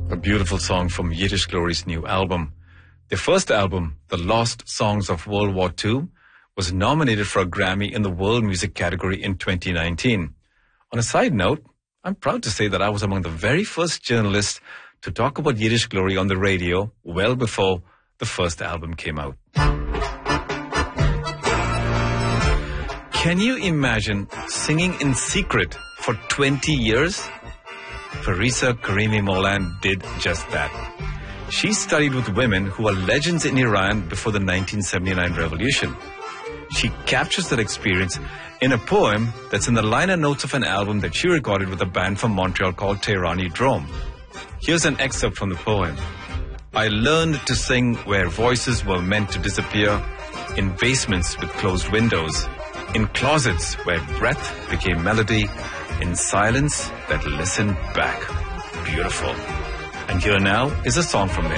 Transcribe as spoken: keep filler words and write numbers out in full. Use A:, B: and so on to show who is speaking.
A: A beautiful song from Yiddish Glory's new album. Their first album, The Lost Songs of World War Two, was nominated for a Grammy in the World Music category in twenty nineteen. On a side note, I'm proud to say that I was among the very first journalists to talk about Yiddish Glory on the radio well before the first album came out. Can you imagine singing in secret for twenty years? Farisa Karimi Molan did just that. She studied with women who were legends in Iran before the nineteen seventy-nine revolution. She captures that experience in a poem that's in the liner notes of an album that she recorded with a band from Montreal called Tehrani Drome. Here's an excerpt from the poem. I learned to sing where voices were meant to disappear, in basements with closed windows, in closets where breath became melody, in silence that listened back. Beautiful. And here now is a song from there.